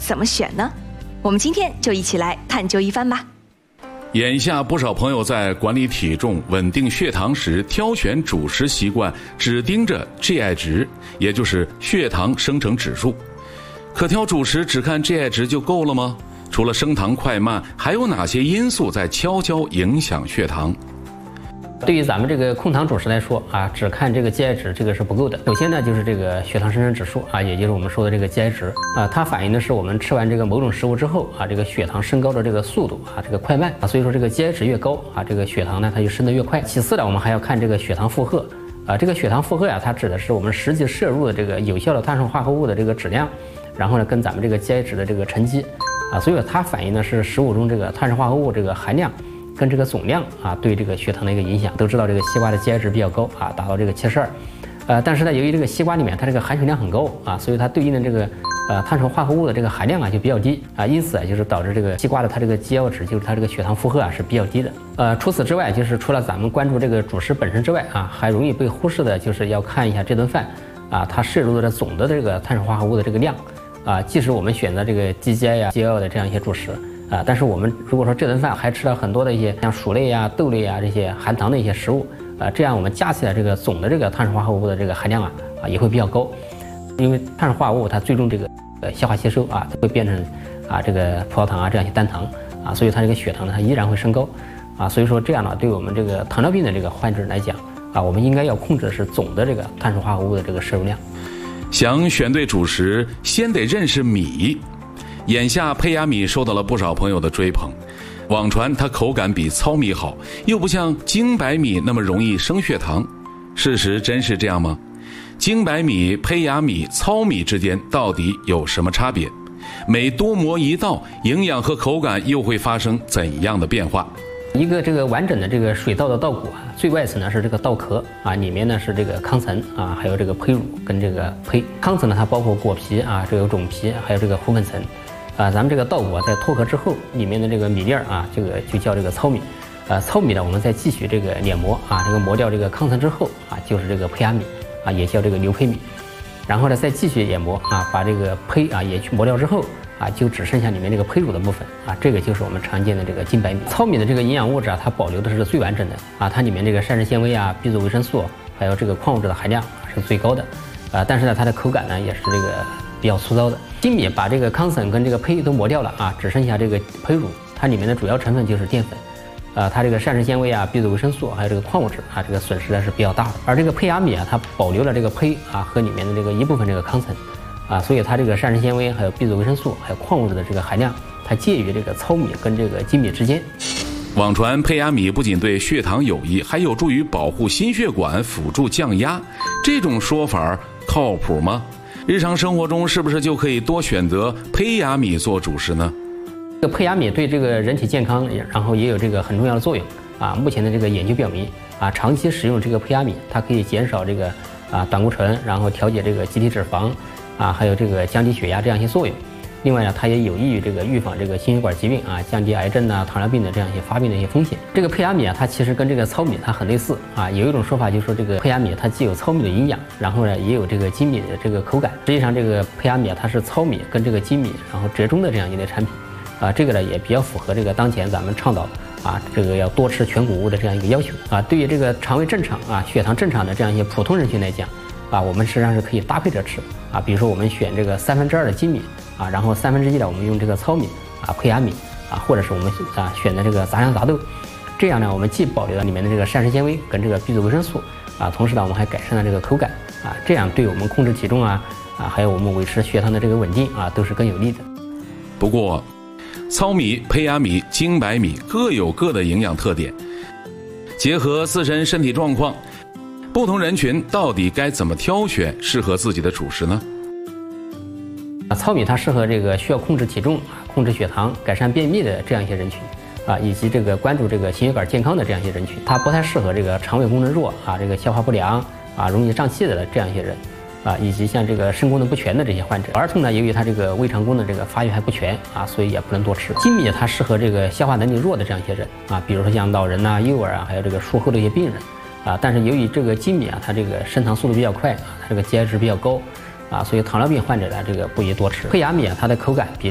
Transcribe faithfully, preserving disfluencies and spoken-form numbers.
怎么选呢？我们今天就一起来探究一番吧。 眼下不少朋友在管理体重、稳定血糖时，挑选主食习惯只盯着 G I 值，也就是血糖生成指数。可挑主食只看 G I 值就够了吗？除了升糖快慢，还有哪些因素在悄悄影响血糖？ 对于咱们这个控糖主食来说啊，只看这个 G I 值，这个是不够的。首先呢，就是这个血糖生成指数啊，也就是我们说的这个 G I 值啊，它反映的是我们吃完这个某种食物之后啊，这个血糖升高的这个速度啊，这个快慢啊。所以说这个 G I 值越高啊，这个血糖呢它就升得越快。其次呢，我们还要看这个血糖负荷啊，这个血糖负荷呀、啊，它指的是我们实际摄入的这个有效的碳水化合物的这个质量，然后呢跟咱们这个 G I 值的这个乘积啊，所以说它反映的是食物中这个碳水化合物这个含量跟这个总量啊，对这个血糖的一个影响。都知道这个西瓜的 G I 值比较高啊，达到这个七十二，呃，但是呢，由于这个西瓜里面它这个含水量很高啊，所以它对应的这个呃碳水化合物的这个含量啊就比较低啊，因此啊就是导致这个西瓜的它这个 G I 值，就是它这个血糖负荷啊是比较低的。呃，除此之外，就是除了咱们关注这个主食本身之外啊，还容易被忽视的就是要看一下这顿饭啊，它摄入的总的这个碳水化合物的这个量啊，即使我们选择这个 D G I 呀、G I 的这样一些主食。啊，但是我们如果说这顿饭还吃了很多的一些像薯类呀、豆类呀这些含糖的一些食物，啊，这样我们加起来这个总的这个碳水化合物的这个含量啊啊也会比较高，因为碳水化合物它最终这个呃消化吸收啊，它会变成啊这个葡萄糖啊这样一些单糖啊，所以它这个血糖呢它依然会升高啊，所以说这样呢对我们这个糖尿病的这个患者来讲啊，我们应该要控制的是总的这个碳水化合物的这个摄入量。 想选对主食，先得认识米。眼下胚芽米受到了不少朋友的追捧，网传它口感比糙米好，又不像精白米那么容易升血糖。事实真是这样吗？精白米、胚芽米、糙米之间到底有什么差别？每多磨一道，营养和口感又会发生怎样的变化？ 一个这个完整的这个水稻的稻谷啊，最外层呢是这个稻壳啊，里面呢是这个糠层啊，还有这个胚乳跟这个胚。糠层呢它包括果皮啊，这个种皮，还有这个糊粉层。啊，咱们这个稻谷啊，在脱壳之后，里面的这个米粒儿啊，这个就叫这个糙米。呃，糙米呢，我们再继续这个碾磨啊，这个磨掉这个糠层之后啊，就是这个胚芽米啊，也叫这个牛胚米。然后呢，再继续研磨啊，把这个胚啊也去磨掉之后啊，就只剩下里面这个胚乳的部分啊，这个就是我们常见的这个精白米。糙米的这个营养物质啊，它保留的是最完整的啊，它里面这个膳食纤维啊、B 族维生素，还有这个矿物质的含量是最高的啊，但是呢，它的口感呢也是这个比较粗糙的。精米把这个糠层跟这个胚都磨掉了啊，只剩下这个胚乳，它里面的主要成分就是淀粉，啊，它这个膳食纤维啊、B 族维生素还有这个矿物质啊，这个损失呢是比较大的。而这个胚芽米啊，它保留了这个胚啊和里面的这个一部分这个糠层，啊，所以它这个膳食纤维还有 B 族维生素还有矿物质的这个含量，它介于这个糙米跟这个精米之间。 网传胚芽米不仅对血糖有益，还有助于保护心血管，辅助降压，这种说法靠谱吗？日常生活中是不是就可以多选择胚芽米做主食呢？ 这个胚芽米对这个人体健康，然后也有这个很重要的作用啊。目前的这个研究表明啊，长期食用这个胚芽米，它可以减少这个啊胆固醇，然后调节这个基体脂肪啊，还有这个降低血压这样一些作用。另外呢，它也有益于这个预防这个心血管疾病啊，降低癌症啊、糖尿病的这样一些发病的一些风险。这个胚芽米啊，它其实跟这个糙米它很类似啊。有一种说法就是说，这个胚芽米它既有糙米的营养，然后呢也有这个精米的这个口感。实际上，这个胚芽米啊，它是糙米跟这个精米然后折中的这样一类产品啊。这个呢也比较符合这个当前咱们倡导啊，这个要多吃全谷物的这样一个要求啊。对于这个肠胃正常啊、血糖正常的这样一些普通人群来讲啊，我们实际上是可以搭配着吃啊。比如说我们选这个三分之二的精米。啊，然后三分之一呢，我们用这个糙米啊、胚芽米啊，或者是我们啊选的这个杂粮杂豆，这样呢，我们既保留了里面的这个膳食纤维跟这个 B 族维生素啊，同时呢，我们还改善了这个口感啊，这样对我们控制体重啊啊，还有我们维持血糖的这个稳定啊，都是更有利的。 不过，糙米、胚芽米、精白米各有各的营养特点，结合自身身体状况，不同人群到底该怎么挑选适合自己的主食呢？ 啊，糙米它适合这个需要控制体重、控制血糖、改善便秘的这样一些人群，啊，以及这个关注这个心血管健康的这样一些人群。它不太适合这个肠胃功能弱啊、这个消化不良啊、容易胀气的这样一些人，啊，以及像这个肾功能不全的这些患者。儿童呢，由于他这个胃肠功能这个发育还不全啊，所以也不能多吃。精米它适合这个消化能力弱的这样一些人啊，比如说像老人呐、幼儿啊，还有这个术后的一些病人啊。但是由于这个精米啊，它这个升糖速度比较快啊，它这个 G I 值比较高。啊，所以糖尿病患者呢，这个不宜多吃。胚芽米啊，它的口感比